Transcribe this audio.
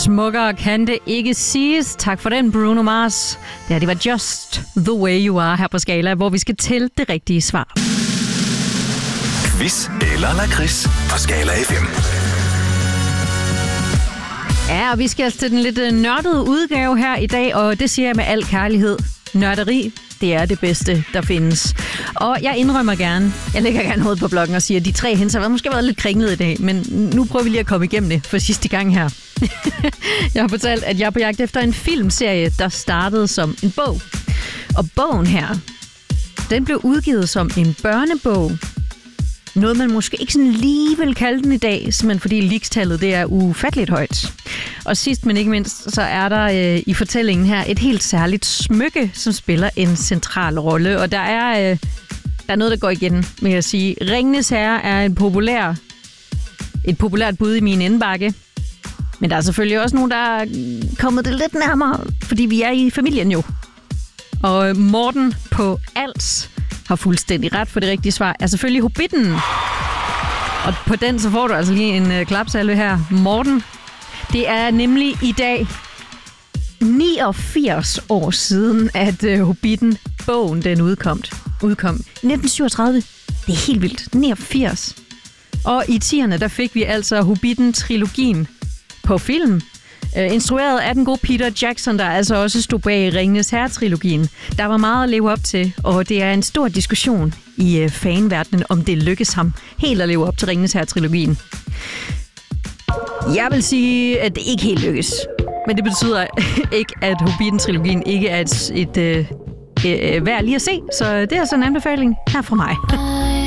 Smukkere kan det ikke siges. Tak for den, Bruno Mars. Det var Just the Way You Are her på Skala, hvor vi skal til det rigtige svar. Quiz eller lakrids på Skala FM. Ja, og vi skal altså til den lidt nørdede udgave her i dag, og det siger jeg med al kærlighed. Nørderi, det er det bedste, der findes. Og jeg indrømmer gerne, jeg lægger gerne hovedet på bloggen og siger, at de 3 hints har måske været lidt kringlet i dag, men nu prøver vi lige at komme igennem det for sidste gang her. Jeg har fortalt, at jeg er på jagt efter en filmserie, der startede som en bog. Og bogen her, den blev udgivet som en børnebog. Noget, man måske ikke sådan lige vil kalde den i dag, simpelthen fordi leakstallet det er ufatteligt højt. Og sidst, men ikke mindst, så er der i fortællingen her et helt særligt smykke, som spiller en central rolle. Og der er noget, der går igen, vil jeg sige. Ringenes Herre er et populært bud i min indbakke. Men der er selvfølgelig også nogen, der er kommet det lidt nærmere, fordi vi er i familien jo. Og Morten på Als har fuldstændig ret, for det rigtige svar er selvfølgelig Hobbitten. Og på den så får du altså lige en klapsalve her. Morten, det er nemlig i dag 89 år siden, at Hobbitten, bogen, den udkom. 1937. Det er helt vildt. 89. Og i 10'erne, der fik vi altså Hobbitten-trilogien på film. Instrueret af den gode Peter Jackson, der altså også stod bag Ringenes Herre-trilogien. Der var meget at leve op til, og det er en stor diskussion i fanverdenen, om det lykkes ham helt at leve op til Ringenes Herre-trilogien. Jeg vil sige, at det ikke helt lykkes. Men det betyder ikke, at Hobbiten-trilogien ikke er et værd lige at se. Så det er altså en anbefaling her fra mig.